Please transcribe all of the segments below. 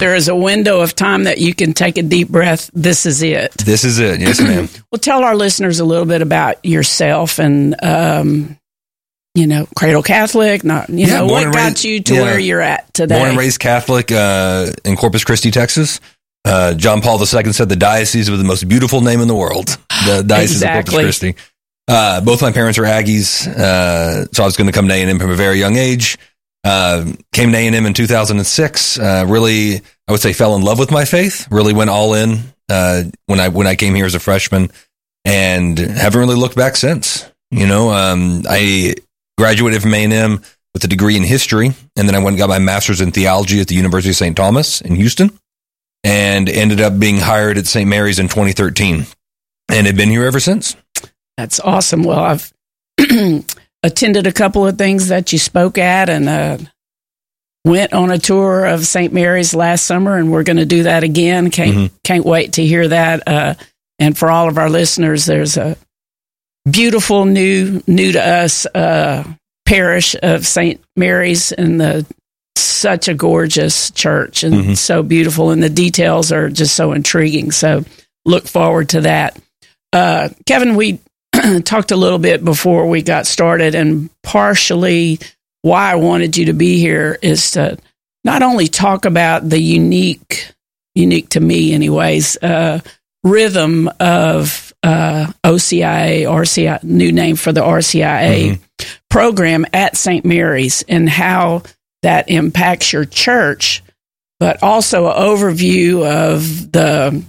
there is a window of time that you can take a deep breath, this is it. This is it. Yes, ma'am. Well, tell our listeners a little bit about yourself and, Cradle Catholic, what got you to where you're at today? Born and raised Catholic in Corpus Christi, Texas. John Paul II said the diocese with the most beautiful name in the world, the Diocese of Corpus Christi. Both my parents are Aggies, so I was going to come to A&M from a very young age. Came to A&M in 2006. Really, I would say fell in love with my faith. Really went all in when I came here as a freshman, and haven't really looked back since. I graduated from A&M with a degree in history, and then I went and got my master's in theology at the University of St. Thomas in Houston, and ended up being hired at St. Mary's in 2013, and have been here ever since. That's awesome. Well, I've attended a couple of things that you spoke at, and went on a tour of St. Mary's last summer, and we're going to do that again. Can't wait to hear that. And for all of our listeners, there's a beautiful new to us parish of St. Mary's, and such a gorgeous church, and so beautiful, and the details are just so intriguing. So look forward to that. Kevin, we talked a little bit before we got started, and partially why I wanted you to be here is to not only talk about the unique to me anyways, rhythm of OCIA, RCIA, new name for the RCIA program at St. Mary's, and how that impacts your church, but also an overview of the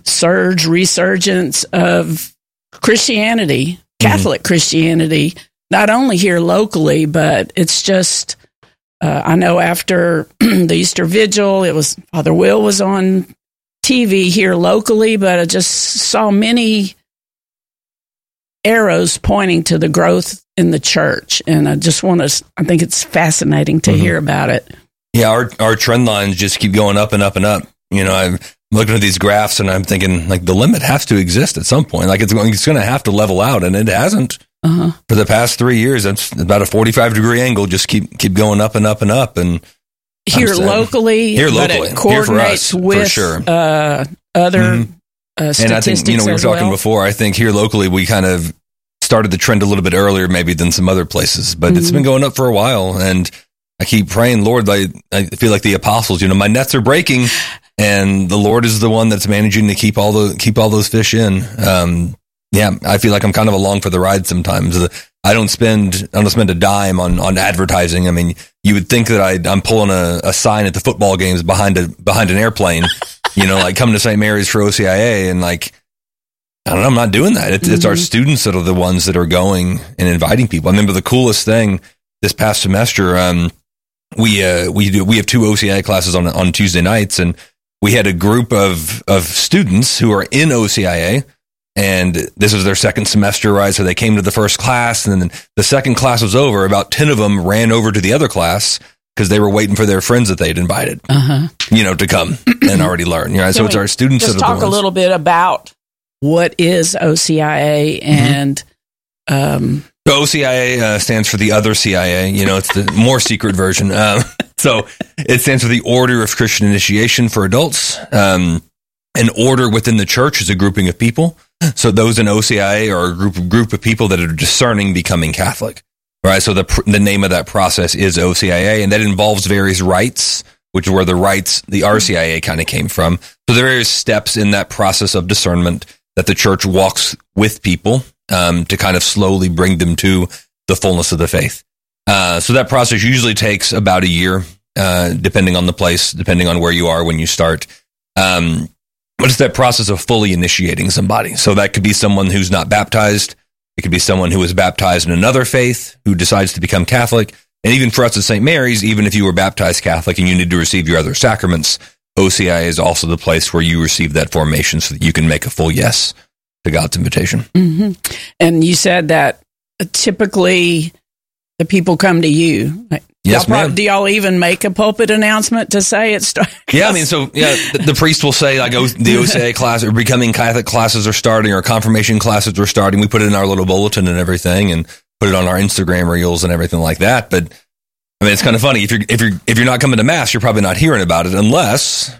resurgence of Christianity, Catholic Christianity, not only here locally, but it's just, I know after the Easter Vigil, Father Will was on TV here locally, but I just saw many arrows pointing to the growth in the church. And I think it's fascinating to hear about it. Yeah, our trend lines just keep going up and up and up. I'm looking at these graphs and I'm thinking, like, the limit has to exist at some point. Like, it's going to have to level out, and it hasn't. For the past 3 years. That's about a 45-degry angle. Just keep going up and up and up. And here locally, but it coordinates with other statistics. And I think, we were talking before, I think here locally we kind of started the trend a little bit earlier maybe than some other places, but it's been going up for a while. And I keep praying, Lord, I feel like the apostles, my nets are breaking, and the Lord is the one that's managing to keep all those fish in. I feel like I'm kind of along for the ride sometimes. I don't spend a dime on advertising. I mean, you would think that I'm pulling a sign at the football games behind an airplane, like come to St. Mary's for OCIA, and like, I don't know, I'm not doing that. It's our students that are the ones that are going and inviting people. I remember the coolest thing this past semester. We have 2 OCIA classes on Tuesday nights, and we had a group of students who are in OCIA. And this was their second semester, right? So they came to the first class, and then the second class was over. About 10 of them ran over to the other class because they were waiting for their friends that they'd invited, to come and already learn. Right? So it's our students that are the ones. Just talk a little bit about what is OCIA and... The OCIA stands for the other CIA. It's the more secret version. So it stands for the Order of Christian Initiation for Adults. An order within the church is a grouping of people. So those in OCIA are a group of people that are discerning becoming Catholic, right? So the name of that process is OCIA, and that involves various rites, which is where the RCIA kind of came from. So there are various steps in that process of discernment that the church walks with people to kind of slowly bring them to the fullness of the faith. So that process usually takes about a year, depending on the place, depending on where you are when you start. But it's that process of fully initiating somebody. So that could be someone who's not baptized. It could be someone who was baptized in another faith who decides to become Catholic. And even for us at St. Mary's, even if you were baptized Catholic and you need to receive your other sacraments, OCIA is also the place where you receive that formation so that you can make a full yes to God's invitation. And you said that typically the people come to you. Yes, ma'am. Do y'all even make a pulpit announcement to say it starts? Yeah, the priest will say, like, the OCIA class or becoming Catholic classes are starting, or confirmation classes are starting. We put it in our little bulletin and everything, and put it on our Instagram reels and everything like that. But I mean, it's kind of funny if you're not coming to mass, you're probably not hearing about it unless